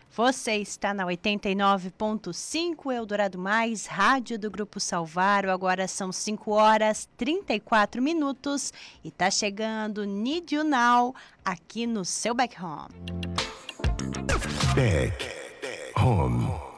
Você está na 89.5 Eldorado Mais, rádio do Grupo Salvaro. Agora são 5h34 e tá chegando Need You Now aqui no seu Back Home. Back Home.